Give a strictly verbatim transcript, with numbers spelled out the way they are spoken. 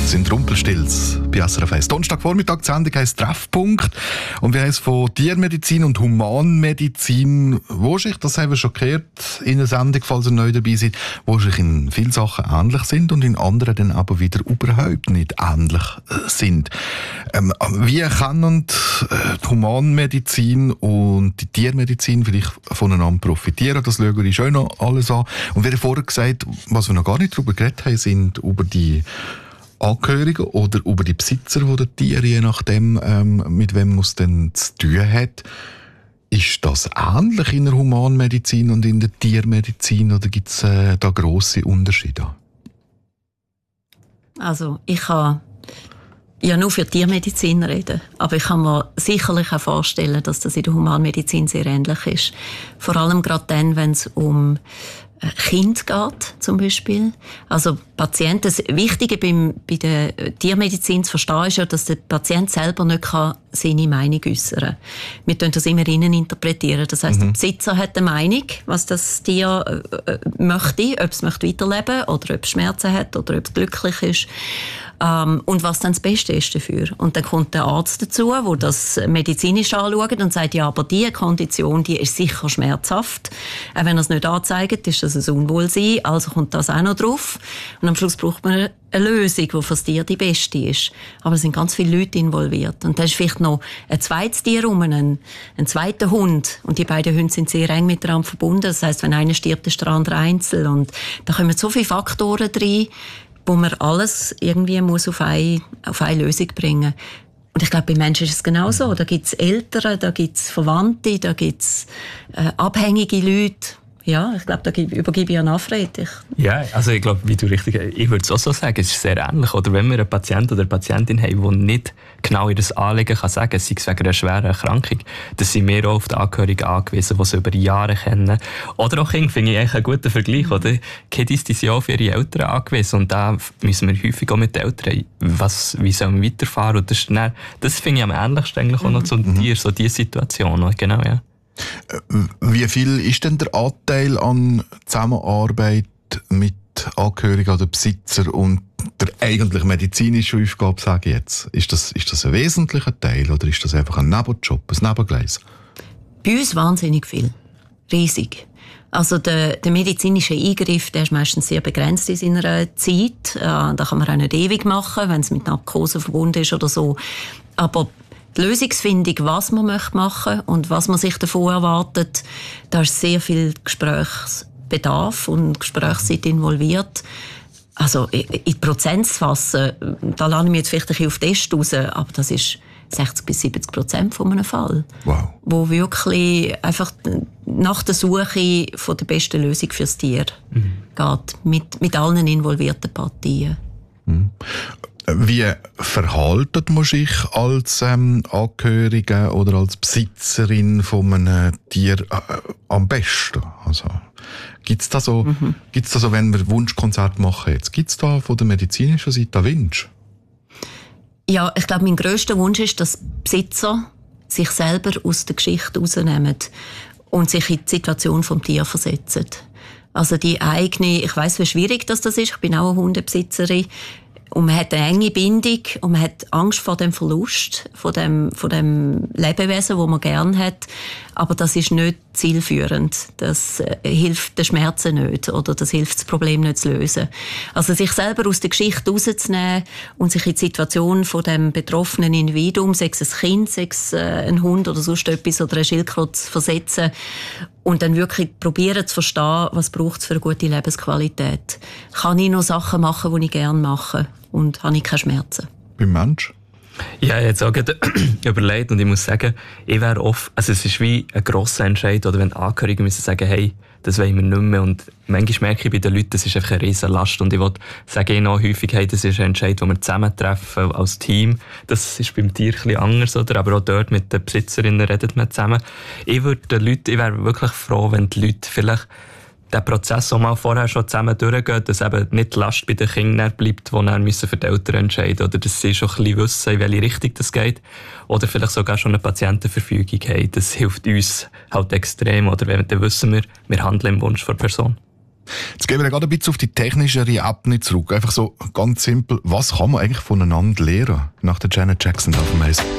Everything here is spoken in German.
sind Rumpelstilz bei S R F eins. Donnerstagvormittag, die Sendung heisst Treffpunkt. Und wir haben es von Tiermedizin und Humanmedizin, wo sich, das haben wir schon gehört, in der Sendung, falls ihr neu dabei seid, wo sich in vielen Sachen ähnlich sind und in anderen dann aber wieder überhaupt nicht ähnlich sind. Ähm, wie können die Humanmedizin und die Tiermedizin vielleicht voneinander profitieren? Das schauen wir schon noch alles an. Und wir haben vorher gesagt, was wir noch gar nicht darüber geredet haben, sind über die Angehörigen oder über die Besitzer, die die Tiere, je nachdem, ähm, mit wem man es denn zu tun hat. Ist das ähnlich in der Humanmedizin und in der Tiermedizin oder gibt es äh, da grosse Unterschiede? Also ich kann ja nur für Tiermedizin reden, aber ich kann mir sicherlich auch vorstellen, dass das in der Humanmedizin sehr ähnlich ist. Vor allem gerade dann, wenn es um Kind geht, zum Beispiel. Also Patienten, das Wichtige beim, bei der Tiermedizin zu verstehen ist ja, dass der Patient selber nicht kann seine Meinung äußern kann. Wir tun das immer innen interpretieren. Das heisst, mhm. der Besitzer hat eine Meinung, was das Tier äh, möchte, ob es möchte weiterleben oder ob es Schmerzen hat oder ob es glücklich ist. Ähm, und was dann das Beste ist dafür. Und dann kommt der Arzt dazu, der das medizinisch anschaut und sagt, ja, aber diese Kondition, die ist sicher schmerzhaft. Auch wenn er es nicht anzeigt, ist das ein Unwohlsein, also kommt das auch noch drauf. Und am Schluss braucht man eine Lösung, die für das Tier die beste ist. Aber es sind ganz viele Leute involviert. Und da ist vielleicht noch ein zweites Tier rum, ein, ein zweiter Hund. Und die beiden Hunde sind sehr eng miteinander verbunden. Das heisst, wenn einer stirbt, ist der andere einzeln. Und da kommen so viele Faktoren rein, wo man alles irgendwie muss auf eine, auf eine Lösung bringen muss. Und ich glaube, bei Menschen ist es genauso. Da gibt es Eltern, da gibt es Verwandte, da gibt es äh, abhängige Leute. Ja, ich glaube, da übergebe ich an Alfred. Ich ja, also ich glaube, wie du richtig, ich würde es auch so sagen, es ist sehr ähnlich. Oder wenn wir einen Patienten oder eine Patientin haben, die nicht genau ihr Anliegen kann sagen, sei es wegen einer schweren Erkrankung, dann sind wir auch auf die Angehörigen angewiesen, die sie über Jahre kennen. Oder auch Kinder, finde ich eigentlich einen guten Vergleich. Mhm. Oder? Kids, die sind auch auf ihre Eltern angewiesen und da müssen wir häufig auch mit den Eltern, was, wie sollen wir weiterfahren. Und das, dann, das finde ich am ähnlichsten eigentlich auch noch zum mhm. Tier, so diese Situation. Genau, ja. Wie viel ist denn der Anteil an Zusammenarbeit mit Angehörigen oder Besitzer und der eigentlich medizinischen Aufgabe, sage ich jetzt? Ist das, ist das ein wesentlicher Teil oder ist das einfach ein Nebenjob, ein Nebengleis? Bei uns wahnsinnig viel. Riesig. Also der, der medizinische Eingriff, der ist meistens sehr begrenzt in seiner Zeit. Da kann man auch nicht ewig machen, wenn es mit Narkose verbunden ist oder so. Aber die Lösungsfindung, was man machen möchte und was man sich davon erwartet, da ist sehr viel Gesprächsbedarf und Gesprächszeit involviert. Also in die Prozent zu fassen, da lande ich mir jetzt vielleicht ein bisschen auf den Test raus, aber das ist sechzig bis siebzig Prozent von einem Fall. Wow. Wo wirklich einfach nach der Suche von der besten Lösung fürs Tier mhm. geht, mit, mit allen involvierten Partien. Mhm. Wie verhaltet man sich als ähm, Angehörige oder als Besitzerin von einem Tier äh, am besten? Also, gibt's da so, mhm. gibt's da so, wenn wir Wunschkonzert machen jetzt, gibt's da von der medizinischen Seite Wunsch? Ja, ich glaube, mein grösster Wunsch ist, dass Besitzer sich selber aus der Geschichte rausnehmen und sich in die Situation vom Tier versetzen. Also die eigene, ich weiss, wie schwierig das ist. Ich bin auch eine Hundebesitzerin. Und man hat eine enge Bindung und man hat Angst vor dem Verlust, von dem, von dem Lebewesen, das man gerne hat. Aber das ist nicht zielführend. Das äh, hilft den Schmerzen nicht oder das hilft, das Problem nicht zu lösen. Also sich selber aus der Geschichte rauszunehmen und sich in die Situation von dem betroffenen Individuum, sei es ein Kind, sei es äh, ein Hund oder sonst etwas oder eine Schildkröte zu versetzen und dann wirklich probieren zu verstehen, was braucht es für eine gute Lebensqualität. Kann ich noch Sachen machen, die ich gerne mache und habe ich keine Schmerzen? Beim Mensch? Ja, ich habe jetzt auch gerade überlegt und ich muss sagen, ich wäre oft, also es ist wie ein grosser Entscheid, oder wenn die Angehörigen müssen sagen, hey, das wollen wir nicht mehr. Und manchmal merke ich bei den Leuten, das ist einfach eine riesen Last. Und ich will sagen ihnen auch häufig, hey, das ist ein Entscheid, den wir zusammentreffen als Team. Das ist beim Tier ein bisschen anders, oder? Aber auch dort mit den Besitzerinnen redet man zusammen. Ich würde den Leuten, ich wäre wirklich froh, wenn die Leute vielleicht den Prozess auch mal vorher schon zusammen durchgehen, dass eben nicht die Last bei den Kindern bleibt, die dann für die Eltern entscheiden, oder dass sie schon ein bisschen wissen, in welche Richtung das geht, oder vielleicht sogar schon eine Patientenverfügung haben. Das hilft uns halt extrem, oder wenn dann wissen wir, wir handeln im Wunsch der Person. Jetzt gehen wir gerade ein bisschen auf die technischere Ebene zurück. Einfach so ganz simpel, was kann man eigentlich voneinander lernen nach der Janet Jackson auf dem Eis?